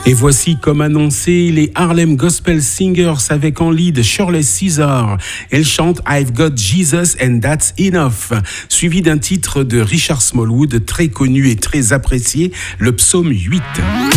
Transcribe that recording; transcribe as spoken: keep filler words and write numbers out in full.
Et voici, comme annoncé, les Harlem Gospel Singers avec en lead Shirley Caesar. Elle chante I've Got Jesus and That's Enough, suivi d'un titre de Richard Smallwood très connu et très apprécié, le psaume huit.